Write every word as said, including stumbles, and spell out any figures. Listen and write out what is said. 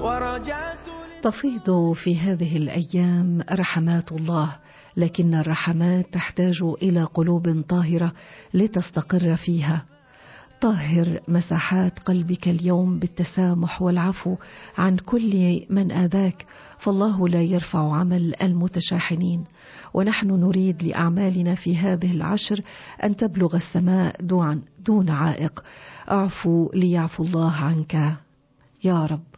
تفيض في هذه الأيام رحمات الله، لكن الرحمات تحتاج إلى قلوب طاهرة لتستقر فيها. طهر مساحات قلبك اليوم بالتسامح والعفو عن كل من آذاك، فالله لا يرفع عمل المتشاحنين، ونحن نريد لأعمالنا في هذه العشر أن تبلغ السماء دون, دون عائق. اعفو ليعفو الله عنك يا رب.